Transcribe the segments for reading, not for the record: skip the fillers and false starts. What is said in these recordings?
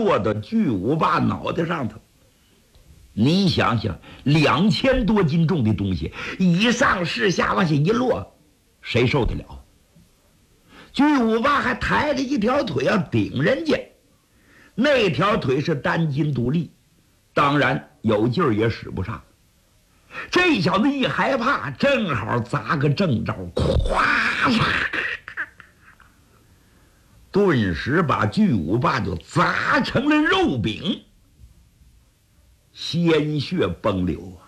落到巨无霸脑袋上头。你想想，2000多斤重的东西，一上势下往下一落，谁受得了？巨无霸还抬着一条腿要顶人家，那条腿是单筋独立，当然有劲儿也使不上。这小子一害怕，正好砸个正着，咵嚓，顿时把巨无霸就砸成了肉饼，鲜血崩流啊！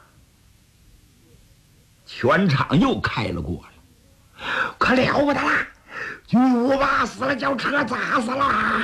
全场又开了锅了，可了不得啦！巨无霸死了，叫车砸死了。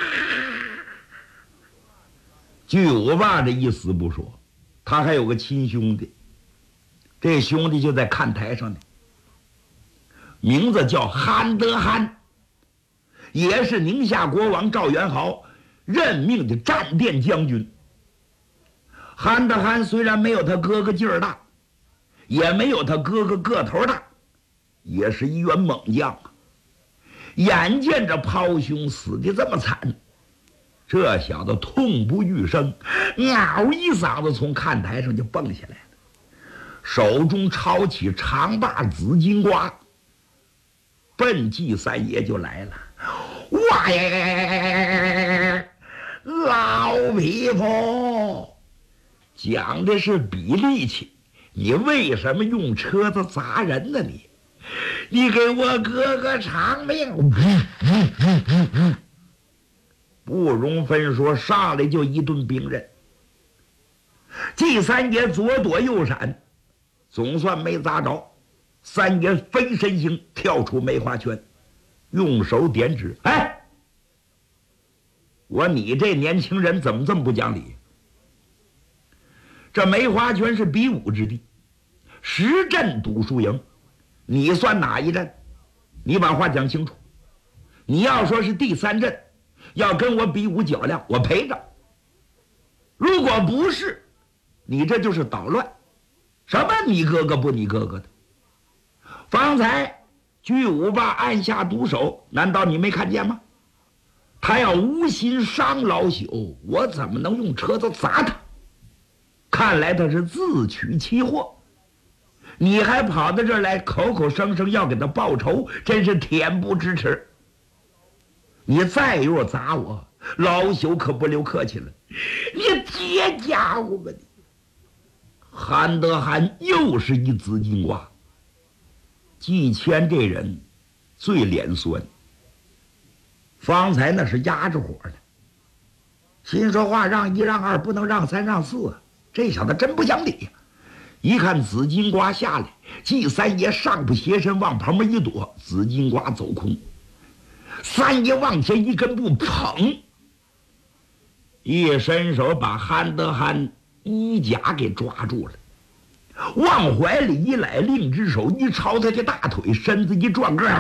巨无霸这一死不说，他还有个亲兄弟，这兄弟就在看台上呢，名字叫韩德憨，也是宁夏国王赵元豪任命的战殿将军。韩德憨虽然没有他哥哥劲儿大，也没有他哥哥个头大，也是一员猛将啊。眼见着胞兄死的这么惨，这小子痛不欲生，嗷一嗓子从看台上就蹦下来了，手中抄起长把紫金瓜，奔季三爷就来了。哇呀，老匹夫，讲的是比力气，你为什么用车子砸人呢？你给我哥哥偿命！不容分说，上来就一顿兵刃。季三爷左躲右闪，总算没砸着。三爷飞身形跳出梅花圈，用手点指：“哎，我你这年轻人怎么这么不讲理？这梅花圈是比武之地，10阵赌输赢，你算哪一阵？你把话讲清楚。你要说是第3阵，要跟我比武较量，我陪着。如果不是，你这就是捣乱。什么你哥哥不你哥哥的？方才巨无霸按下毒手，难道你没看见吗？他要无心伤老朽，我怎么能用车子砸他？看来他是自取其祸。你还跑到这儿来，口口声声要给他报仇，真是恬不知耻。你再若砸我，老朽可不留客气了。你结家伙吧你！韩德憨又是一紫金瓜。季谦这人最脸酸，方才那是压着火的，心说话让1让2，不能让3让4啊！这小子真不讲理呀！一看紫金瓜下来，季三爷上不斜身往旁边一躲，紫金瓜走空。三爷往前一根步捧，一伸手把韩德憨衣甲给抓住了，往怀里一揽，另只手一抄他的大腿，身子一转个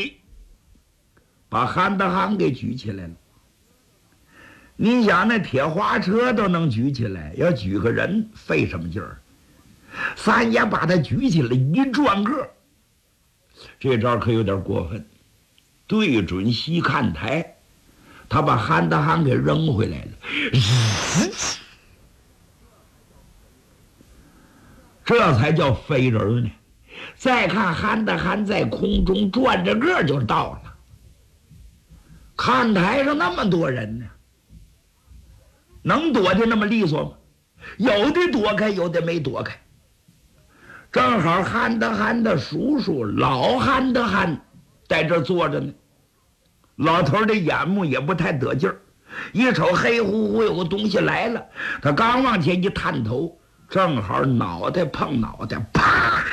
把韩德憨给举起来了。你想那铁花车都能举起来，要举个人费什么劲儿？三爷把他举起来一转个，这招可有点过分，对准西看台，他把韩德憨给扔回来了。这才叫飞人呢。再看韩德憨在空中转着个就到了，看台上那么多人呢，能躲得那么利索吗？有的躲开，有的没躲开。正好韩德憨的叔叔老韩德憨在这坐着呢，老头的眼目也不太得劲儿，一瞅黑乎乎有个东西来了，他刚往前一探头，正好脑袋碰脑袋，啪！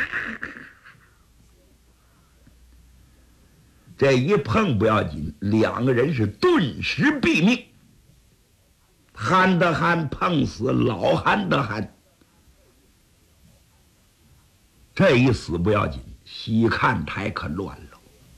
这一碰不要紧，两个人是顿时毙命。韩德憨碰死老韩德憨，这一死不要紧，西看台可乱了。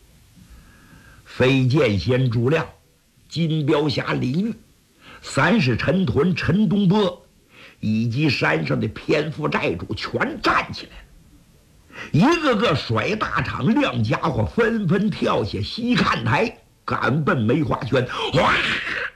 飞剑仙朱亮、金雕侠林玉、三世陈屯陈东波以及山上的偏副寨主全站起来了，一个个甩大场亮家伙纷纷跳下西看台，赶奔梅花圈。哇！